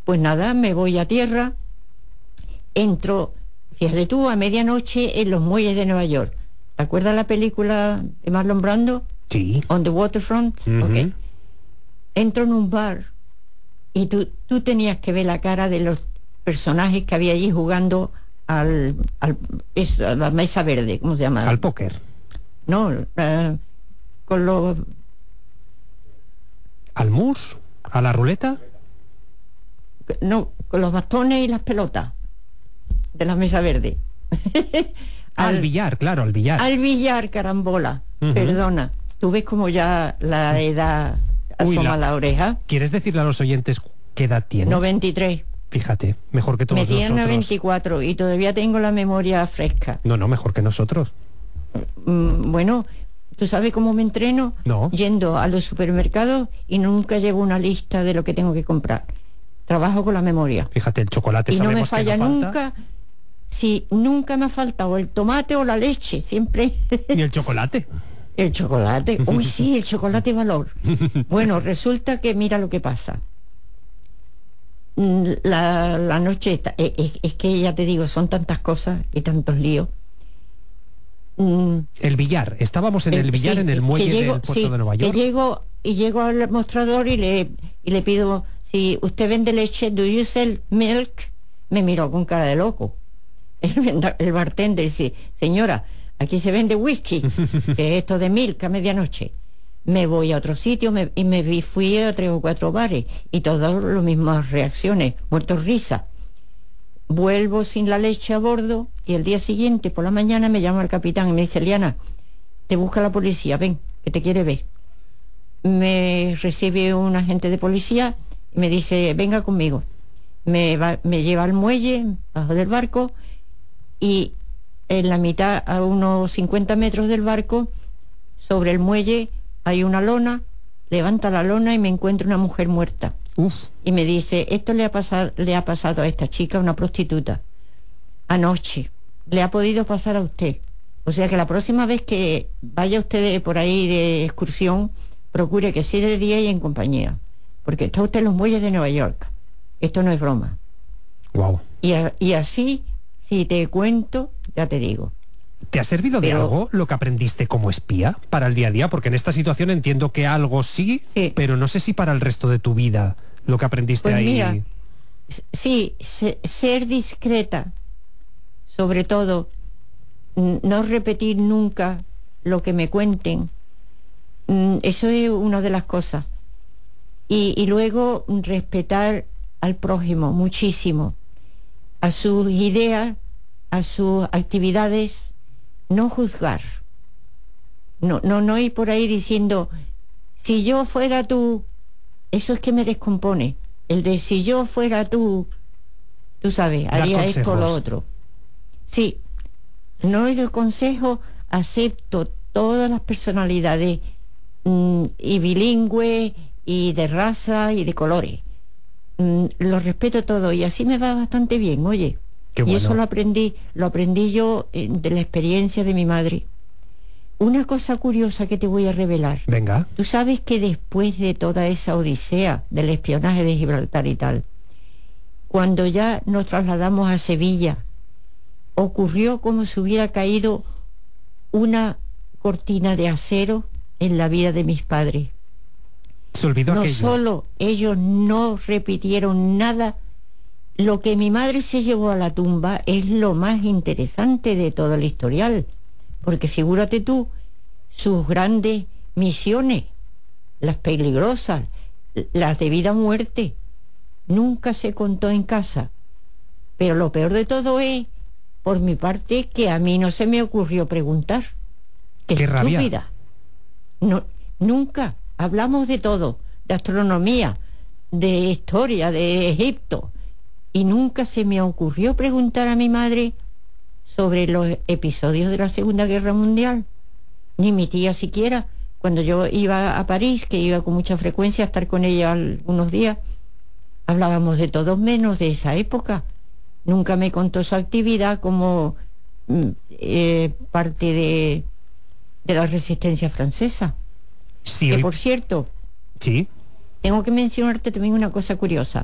Pues nada, me voy a tierra, entro, fíjate tú, a medianoche en los muelles de Nueva York. ¿Te acuerdas la película de Marlon Brando? Sí. On the Waterfront. Ok. Entro en un bar y tú tenías que ver la cara de los personajes que había allí jugando a la mesa verde, ¿cómo se llama? Al póker. No, con los... ¿Al mus? ¿A la ruleta? No, con los bastones y las pelotas de la mesa verde. Al billar, claro, al billar. Al billar, carambola. Perdona, tú ves como ya la edad asoma a la oreja. ¿Quieres decirle a los oyentes qué edad tienes? 93. Fíjate, mejor que todos Me tiene nosotros. 24 y todavía tengo la memoria fresca. No, mejor que nosotros. Bueno, ¿tú sabes cómo me entreno? No. Yendo a los supermercados y nunca llevo una lista de lo que tengo que comprar. Trabajo con la memoria. Fíjate, el chocolate y no me sabemos que falla no falta. nunca. Sí, nunca me ha faltado el tomate o la leche, siempre. ¿Y el chocolate? El chocolate, uy sí, el chocolate valor. Bueno, resulta que mira lo que pasa. La noche, es que ya te digo, son tantas cosas y tantos líos. El billar, estábamos en el billar, sí, en el muelle del puerto de Nueva York. Llego al mostrador y le pido, si usted vende leche, do you sell milk? Me miró con cara de loco. El bartender dice, señora, aquí se vende whisky, que es esto de milk a medianoche. Me voy a otro sitio fui a 3 o 4 bares y todas las mismas reacciones, muertos risa. Vuelvo sin la leche a bordo y el día siguiente por la mañana me llama el capitán y me dice, Liana, te busca la policía, ven, que te quiere ver. Me recibe un agente de policía y me dice, venga conmigo. Me lleva al muelle, bajo del barco, y en la mitad, a unos 50 metros del barco, sobre el muelle hay una lona, levanta la lona y me encuentro una mujer muerta. Uf. Y me dice, esto le ha pasado a esta chica, una prostituta, anoche. Le ha podido pasar a usted. O sea que la próxima vez que vaya usted por ahí de excursión, procure que sea de día y en compañía. Porque está usted en los muelles de Nueva York. Esto no es broma. Wow. Y así, si te cuento, ya te digo. ¿Te ha servido de algo lo que aprendiste como espía para el día a día? Porque en esta situación entiendo que algo sí, pero no sé si para el resto de tu vida lo que aprendiste pues ahí... Mira, sí, ser discreta, sobre todo, no repetir nunca lo que me cuenten, eso es una de las cosas. Y luego respetar al prójimo muchísimo, a sus ideas, a sus actividades, no juzgar, no ir por ahí diciendo, si yo fuera tú, eso es que me descompone, el de si yo fuera tú sabes, haría esto o lo otro. Sí, no doy consejo, acepto todas las personalidades, y bilingües, y de raza, y de colores. Lo respeto todo, y así me va bastante bien, oye. Qué bueno. Y eso lo aprendí yo de la experiencia de mi madre. Una cosa curiosa que te voy a revelar. Venga. Tú sabes que después de toda esa odisea del espionaje de Gibraltar y tal, cuando ya nos trasladamos a Sevilla, ocurrió como si hubiera caído una cortina de acero en la vida de mis padres. Se olvidó aquello. No solo ellos no repitieron nada, lo que mi madre se llevó a la tumba es lo más interesante de todo el historial, porque figúrate tú, sus grandes misiones, las peligrosas, las de vida o muerte, nunca se contó en casa. Pero lo peor de todo es, por mi parte, que a mí no se me ocurrió preguntar. ¡Qué estúpida! Rabia. No, nunca. Hablamos de todo, de astronomía, de historia, de Egipto, y nunca se me ocurrió preguntar a mi madre sobre los episodios de la Segunda Guerra Mundial, ni mi tía siquiera. Cuando yo iba a París, que iba con mucha frecuencia a estar con ella algunos días, hablábamos de todo menos de esa época. Nunca me contó su actividad como parte de la resistencia francesa. Sí, que por cierto, sí, tengo que mencionarte también una cosa curiosa.